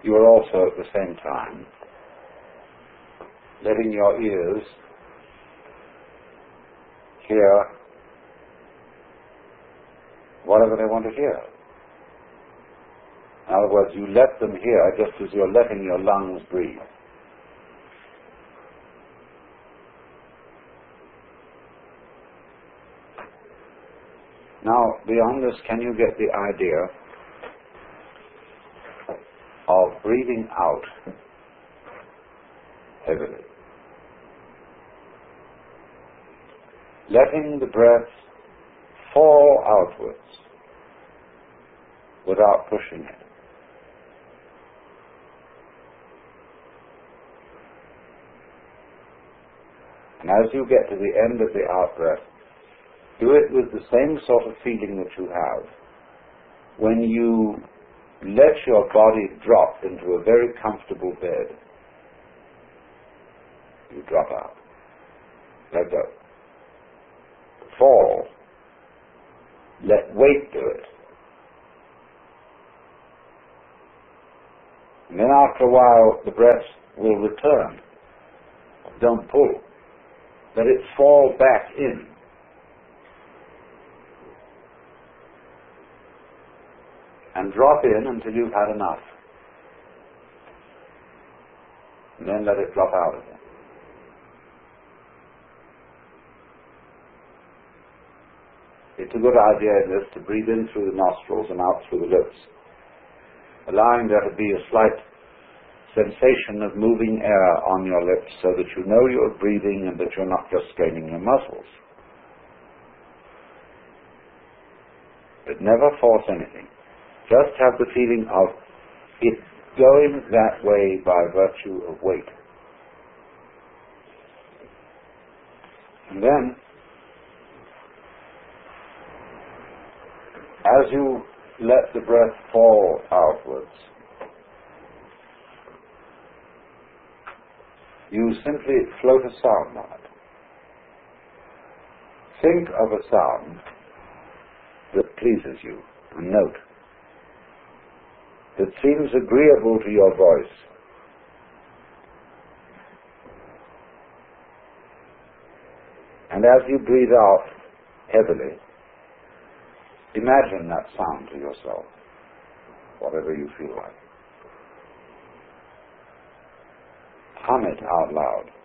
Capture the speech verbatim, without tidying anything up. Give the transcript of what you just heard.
you are also at the same time letting your ears hear whatever they want to hear. In other words, you let them hear just as you're letting your lungs breathe. Now, beyond this, can you get the idea of breathing out heavily? Letting the breath fall outwards without pushing it. And as you get to the end of the out-breath, do it with the same sort of feeling that you have when you let your body drop into a very comfortable bed. You drop out. Let go. Fall. Let weight do it. And then after a while, the breath will return. Don't pull. Let it fall back in. And drop in until you've had enough. And then let it drop out again. It's a good idea in this to breathe in through the nostrils and out through the lips, allowing there to be a slight sensation of moving air on your lips so that you know you're breathing and that you're not just straining your muscles. But never force anything. Just have the feeling of it going that way by virtue of weight. And then, as you let the breath fall outwards, you simply float a sound on it. Think of a sound that pleases you, a note that seems agreeable to your voice. And as you breathe out heavily, imagine that sound to yourself, whatever you feel like. Hum it out loud.